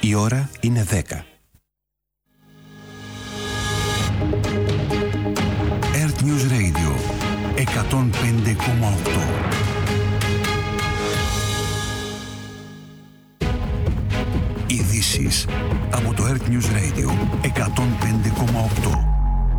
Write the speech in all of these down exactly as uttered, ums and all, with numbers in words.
Η ώρα είναι δέκα. Earth News Radio εκατόν πέντε κόμμα οκτώ. Ειδήσεις από το Earth News Radio εκατόν πέντε κόμμα οκτώ.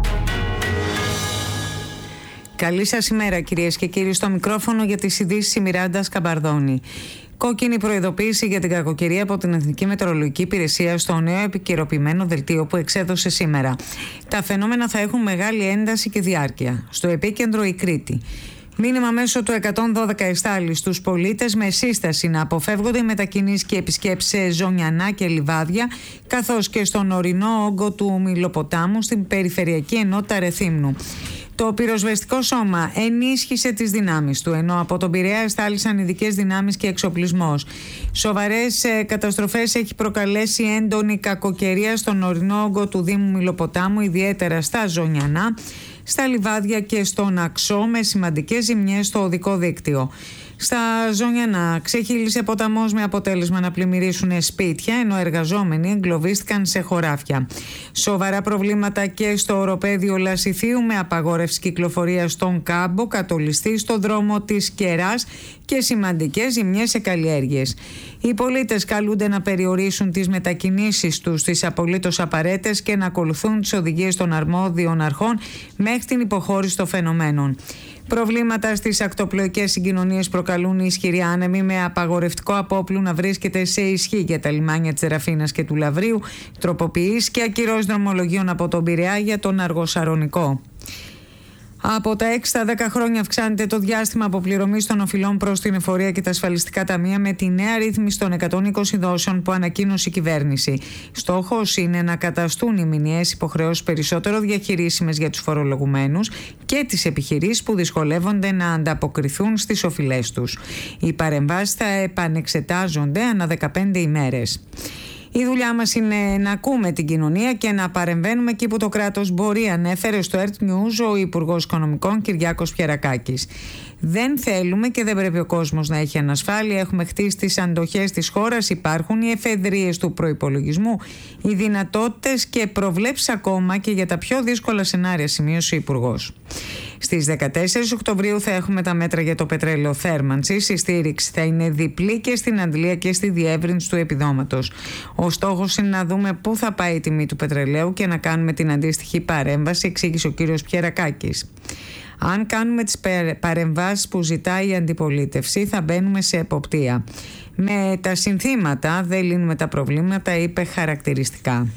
Καλή σας ημέρα κυρίες και κύριοι, στο μικρόφωνο για τις ειδήσεις η Μιράντα Σκαμπαρδόνη. Κόκκινη προειδοποίηση για την κακοκαιρία από την Εθνική Μετεωρολογική Υπηρεσία στο νέο επικαιροποιημένο δελτίο που εξέδωσε σήμερα. Τα φαινόμενα θα έχουν μεγάλη ένταση και διάρκεια. Στο επίκεντρο η Κρήτη. Μήνυμα μέσω του εκατόν δώδεκα εστάλει στους πολίτες με σύσταση να αποφεύγονται οι μετακινήσεις και επισκέψεις σε Ζωνιανά και Λιβάδια, καθώς και στον ορεινό όγκο του Μιλοποτάμου στην Περιφερειακή Ενότητα Ρεθύμνου. Το πυροσβεστικό σώμα ενίσχυσε τις δυνάμεις του, ενώ από τον Πειραιά εστάλησαν ειδικές δυνάμεις και εξοπλισμός. Σοβαρές ε, καταστροφές έχει προκαλέσει έντονη κακοκαιρία στον ορεινό όγκο του Δήμου Μιλοποτάμου, ιδιαίτερα στα Ζωνιανά, στα Λιβάδια και στον Αξό, με σημαντικές ζημιές στο οδικό δίκτυο. Στα Ζωνιανά ξεχύλισε ποταμός με αποτέλεσμα να πλημμυρίσουν σπίτια, ενώ εργαζόμενοι εγκλωβίστηκαν σε χωράφια. Σοβαρά προβλήματα και στο οροπέδιο Λασιθίου, με απαγόρευση κυκλοφορίας στον Κάμπο, κατολιστή στο δρόμο της Κεράς και σημαντικές ζημιές σε καλλιέργειες. Οι πολίτες καλούνται να περιορίσουν τις μετακινήσεις τους στις απολύτως απαραίτητες και να ακολουθούν τις οδηγίες των αρμόδιων αρχών μέχρι την υποχώρηση των φαινομένων. Προβλήματα στις ακτοπλοϊκές συγκοινωνίες προκαλούν ισχυροί άνεμοι, με απαγορευτικό απόπλου να βρίσκεται σε ισχύ για τα λιμάνια της Ραφίνας και του Λαβρίου, τροποποιήσεις και ακυρώσεις δρομολογίων από τον Πειραιά για τον Αργοσαρονικό. Από τα έξι στα δέκα χρόνια αυξάνεται το διάστημα αποπληρωμής των οφειλών προς την εφορία και τα ασφαλιστικά ταμεία, με τη νέα ρύθμιση των εκατόν είκοσι δόσεων που ανακοίνωσε η κυβέρνηση. Στόχος είναι να καταστούν οι μηνιαίες υποχρεώσεις περισσότερο διαχειρίσιμες για τους φορολογουμένους και τις επιχειρήσεις που δυσκολεύονται να ανταποκριθούν στις οφειλές τους. Οι παρεμβάσεις θα επανεξετάζονται ανά δεκαπέντε ημέρες. Η δουλειά μας είναι να ακούμε την κοινωνία και να παρεμβαίνουμε εκεί που το κράτος μπορεί, ανέφερε στο Earth News ο Υπουργός Οικονομικών Κυριάκος Πιερακάκης. Δεν θέλουμε και δεν πρέπει ο κόσμος να έχει ανασφάλεια. Έχουμε χτίσει τις αντοχές της χώρας, υπάρχουν οι εφεδρείες του προϋπολογισμού, οι δυνατότητες και προβλέψεις ακόμα και για τα πιο δύσκολα σενάρια, σημείωσε ο Υπουργός. Στις δεκατέσσερις Οκτωβρίου θα έχουμε τα μέτρα για το πετρέλαιο θέρμανσης. Η στήριξη θα είναι διπλή και στην αντλία και στη διεύρυνση του επιδόματος. Ο στόχος είναι να δούμε πού θα πάει η τιμή του πετρελαίου και να κάνουμε την αντίστοιχη παρέμβαση, εξήγησε ο κύριος Πιερακάκης. Αν κάνουμε τις παρεμβάσεις που ζητάει η αντιπολίτευση, θα μπαίνουμε σε εποπτεία. Με τα συνθήματα δεν λύνουμε τα προβλήματα, είπε χαρακτηριστικά.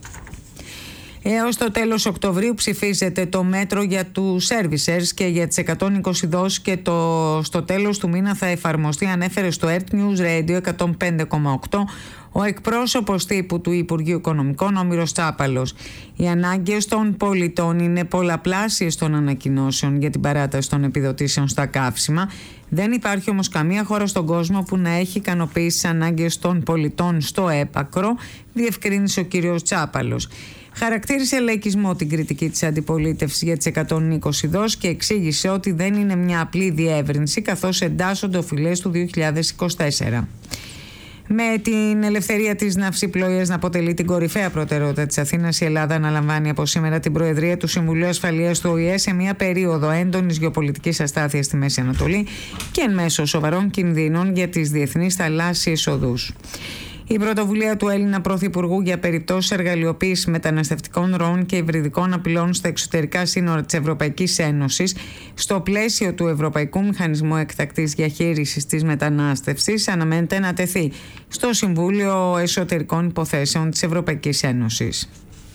Έως το τέλος Οκτωβρίου ψηφίζεται το μέτρο για τους servicers και για τις εκατόν είκοσι δόσεις και το, στο τέλος του μήνα θα εφαρμοστεί, ανέφερε στο Earth News Radio εκατόν πέντε κόμμα οκτώ ο εκπρόσωπος τύπου του Υπουργείου Οικονομικών, ο Όμηρος Τσάπαλος. Οι ανάγκες των πολιτών είναι πολλαπλάσιες των ανακοινώσεων για την παράταση των επιδοτήσεων στα καύσιμα. Δεν υπάρχει όμως καμία χώρα στον κόσμο που να έχει ικανοποιήσει τις ανάγκες των πολιτών στο έπακρο, διευκρίνησε ο κύριος Τσάπαλος. Χαρακτήρισε λαϊκισμό την κριτική της αντιπολίτευσης για τις εκατόν είκοσι δόσεις και εξήγησε ότι δεν είναι μια απλή διεύρυνση, καθώς εντάσσονται οφειλές του δύο χιλιάδες είκοσι τέσσερα. Με την ελευθερία της ναυσιπλοείας να αποτελεί την κορυφαία προτεραιότητα της Αθήνας, η Ελλάδα αναλαμβάνει από σήμερα την Προεδρία του Συμβουλίου Ασφαλείας του Ο Η Ε σε μια περίοδο έντονης γεωπολιτικής αστάθειας στη Μέση Ανατολή και εν μέσω σοβαρών κινδύνων για τις διεθνείς θαλάσσιες οδούς. Η πρωτοβουλία του Έλληνα Πρωθυπουργού για περιπτώσεις εργαλειοποίησης μεταναστευτικών ροών και υβριδικών απειλών στα εξωτερικά σύνορα της Ευρωπαϊκής Ένωσης, στο πλαίσιο του Ευρωπαϊκού Μηχανισμού Εκτακτής Διαχείρισης της Μετανάστευσης, αναμένεται να τεθεί στο Συμβούλιο Εσωτερικών Υποθέσεων της Ευρωπαϊκής Ένωσης.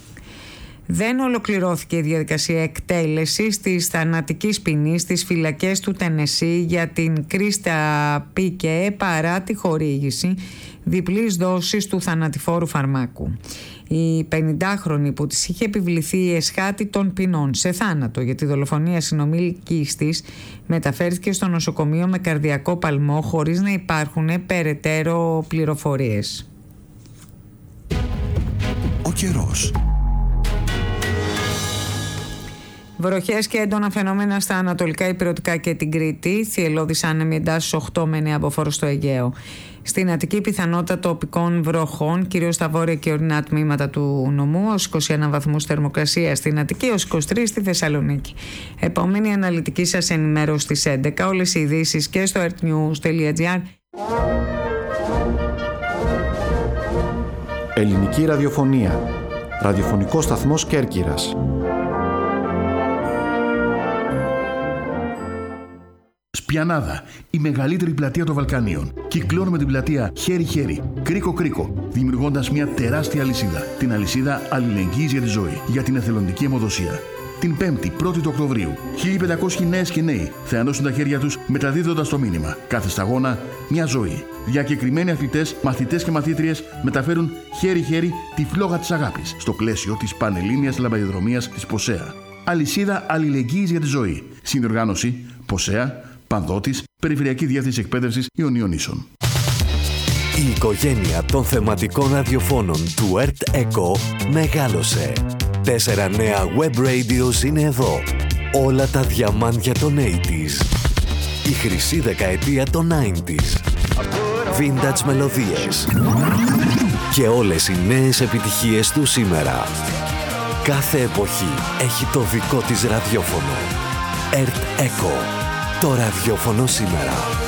Δεν ολοκληρώθηκε η διαδικασία εκτέλεσης της θανατικής ποινής στις φυλακές του Τενεσί για την Κρίστα Πίκε παρά τη χορήγηση διπλής δόσης του θανατηφόρου φαρμάκου. Η πενηντάχρονη που της είχε επιβληθεί η εσχάτη των ποινών σε θάνατο για τη δολοφονία συνομήλικης της μεταφέρθηκε στο νοσοκομείο με καρδιακό παλμό χωρίς να υπάρχουν περαιτέρω πληροφορίες. Ο καιρός. Βροχές και έντονα φαινόμενα στα ανατολικά ηπειρωτικά και την Κρήτη. Θυελλώδης άνεμοι εντάσεις οκτώ με εννέα μποφόρ στο Αιγαίο. Στην Αττική πιθανότητα τοπικών βροχών, κυρίως στα βόρεια και ορεινά τμήματα του νομού, ως είκοσι ένα βαθμούς θερμοκρασία στην Αττική, ως είκοσι τρεις στη Θεσσαλονίκη. Επόμενη αναλυτική σας ενημέρωση στις έντεκα. Όλες οι ειδήσεις και στο earthnews τελεία gr. Ελληνική ραδιοφωνία. Ραδιοφωνικός σταθμός Κέρκυρας. Σπιανάδα, η μεγαλύτερη πλατεία των Βαλκανίων. Κυκλώνουμε την πλατεία χέρι-χέρι, κρίκο-κρίκο, δημιουργώντας μια τεράστια αλυσίδα. Την αλυσίδα αλληλεγγύης για τη ζωή, για την εθελοντική αιμοδοσία. Την πέμπτη, πρώτη του Οκτωβρίου, χίλιοι πεντακόσιοι νέες και νέοι θα ενώσουν τα χέρια τους μεταδίδοντας το μήνυμα. Κάθε σταγόνα, μια ζωή. Διακεκριμένοι αθλητές, μαθητές και μαθήτριες μεταφέρουν χέρι-χέρι τη φλόγα της αγάπης στο πλαίσιο της πανελλήνιας λαμπαδιδρομίας της ΠΟΣΕΑ. Αλυσίδα αλληλεγγύης για τη ζωή. Συνδιοργάνωση ΠΟΣΕΑ, Πανδώτης, Περιφερειακή Διεύθυνση Εκπαίδευσης Ιωνίων Νήσων. Η οικογένεια των θεματικών ραδιοφώνων του ΕΡΤ ΕΚΟ μεγάλωσε. Τέσσερα νέα web radios είναι εδώ. Όλα τα διαμάντια των ογδόντα. Η χρυσή δεκαετία των ενενήντα. Vintage μελωδίες. Και όλες οι νέες επιτυχίες του σήμερα. Κάθε εποχή έχει το δικό της ραδιόφωνο. ΕΡΤ ΕΚΟ. Το ραδιόφωνο σήμερα.